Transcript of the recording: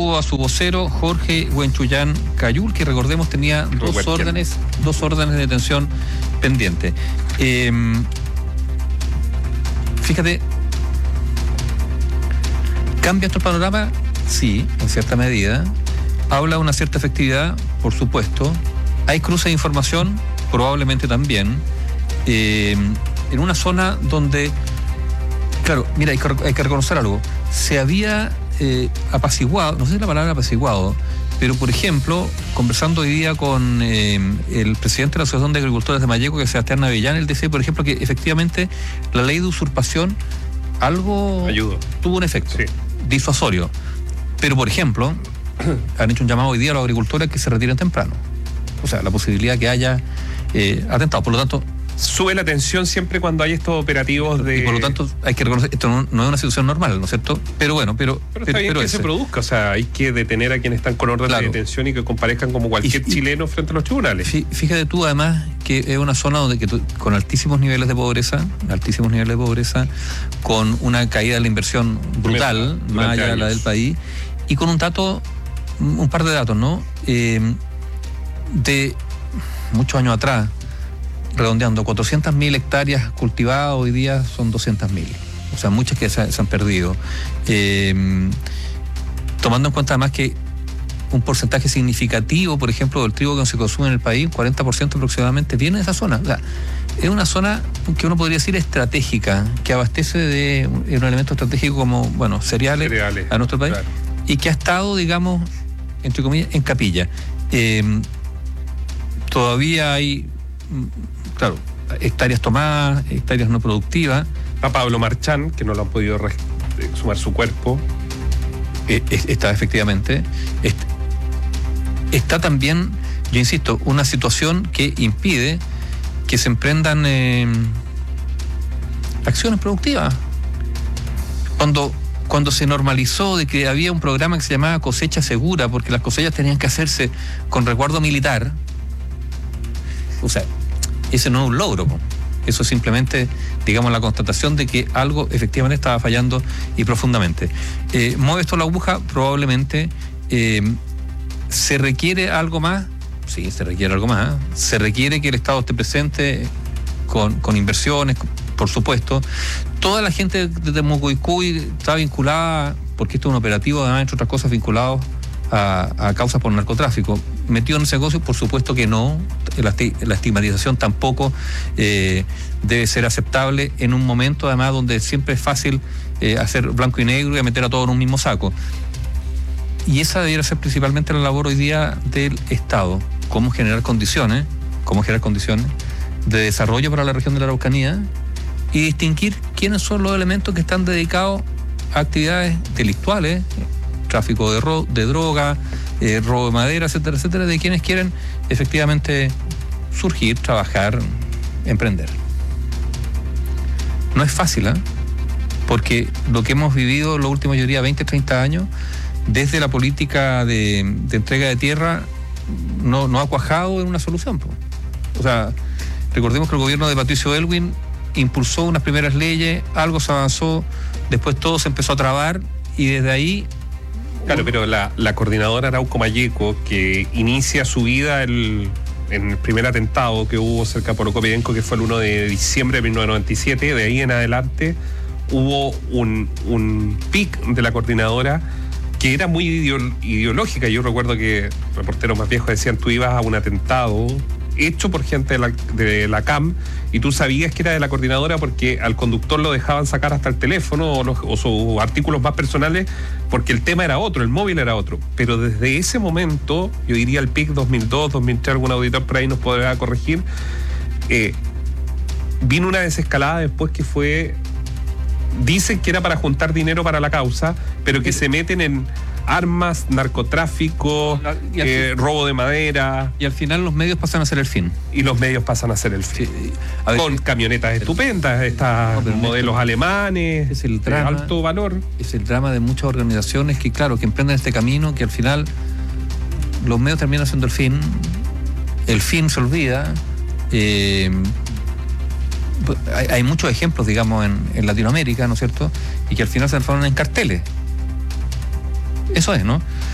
detuvo a su vocero Jorge Huenchuyán Cayul, que recordemos tenía dos órdenes de detención pendientes. Fíjate, ¿cambia esto el panorama? Sí, en cierta medida. Habla de una cierta efectividad, por supuesto. Hay cruce de información, probablemente también. En una zona donde, claro, mira, hay que reconocer algo. Se había apaciguado, no sé si la palabra apaciguado, pero por ejemplo, conversando hoy día con el presidente de la Asociación de Agricultores de Malleco, que es Sebastián Navellán, él decía, por ejemplo, que efectivamente la ley de usurpación algo tuvo un efecto disuasorio. Pero, por ejemplo, han hecho un llamado hoy día a los agricultores que se retiren temprano. O sea, la posibilidad que haya atentado. Por lo tanto, sube la tensión siempre cuando hay estos operativos de... Y por lo tanto, hay que reconocer, esto no es una situación normal, ¿no es cierto? Pero bueno, pero está bien que se produzca, o sea, hay que detener a quienes están con orden de detención y que comparezcan como cualquier chileno frente a los tribunales. Fíjate tú, además, que es una zona donde con altísimos niveles de pobreza, con una caída de la inversión brutal, más allá de la del país, y con un par de datos, ¿no? De muchos años atrás, redondeando, 400.000 hectáreas cultivadas, hoy día son 200.000. O sea, muchas que se han perdido. Tomando en cuenta además que un porcentaje significativo, por ejemplo, del trigo que se consume en el país, 40% aproximadamente, viene de esa zona. O sea, es una zona que uno podría decir estratégica, que abastece de un elemento estratégico como, bueno, cereales a nuestro país, claro. Y que ha estado, digamos, entre comillas, en capilla. Todavía hay, claro, hectáreas tomadas, hectáreas no productivas. A Pablo Marchán, que no lo han podido sumar su cuerpo. Está efectivamente. Está también, yo insisto, una situación que impide que se emprendan acciones productivas. Cuando se normalizó de que había un programa que se llamaba cosecha segura, porque las cosechas tenían que hacerse con resguardo militar, o sea, ese no es un logro, eso es simplemente, digamos, la constatación de que algo efectivamente estaba fallando y profundamente. ¿Mueve esto la aguja? Probablemente. ¿Se requiere algo más? Sí, se requiere algo más. Se requiere que el Estado esté presente con inversiones, por supuesto. Toda la gente de Temucuicui está vinculada, porque esto es un operativo, además, entre otras cosas, vinculado a causas por narcotráfico. ¿Metido en ese negocio? Por supuesto que no. La estigmatización tampoco debe ser aceptable en un momento, además, donde siempre es fácil hacer blanco y negro y meter a todos en un mismo saco. Y esa debería ser principalmente la labor hoy día del Estado. Cómo generar condiciones de desarrollo para la región de la Araucanía y distinguir quiénes son los elementos que están dedicados a actividades delictuales, tráfico de droga, robo de madera, etcétera, etcétera, de quienes quieren efectivamente surgir, trabajar, emprender. No es fácil, porque lo que hemos vivido los últimos, yo diría, 20, 30 años, desde la política de entrega de tierra, no ha cuajado en una solución. O sea, recordemos que el gobierno de Patricio Aylwin impulsó unas primeras leyes, algo se avanzó, después todo se empezó a trabar y desde ahí... Claro, pero la coordinadora Arauco Malleco, que inicia su vida en el primer atentado que hubo cerca de Porocopidenco, que fue el 1 de diciembre de 1997, de ahí en adelante hubo un pic de la coordinadora que era muy ideológica. Yo recuerdo que reporteros más viejos decían: tú ibas a un atentado hecho por gente de la CAM y tú sabías que era de la coordinadora porque al conductor lo dejaban sacar hasta el teléfono o sus artículos más personales, porque el tema era otro, el móvil era otro. Pero desde ese momento, yo diría el PIC 2002, 2003, algún auditor por ahí nos podrá corregir, vino una desescalada después que fue... Dicen que era para juntar dinero para la causa, pero que se meten en armas, narcotráfico, robo de madera. Y al final los medios pasan a ser el fin. Y los medios pasan a ser el fin. Sí. Con camionetas estupendas, estas modelos alemanes, es el drama, de alto valor. Es el drama de muchas organizaciones que, claro, que emprenden este camino, que al final los medios terminan siendo el fin se olvida. Hay muchos ejemplos, digamos, en Latinoamérica, ¿no es cierto? Y que al final se transforman en carteles. Eso es, ¿no?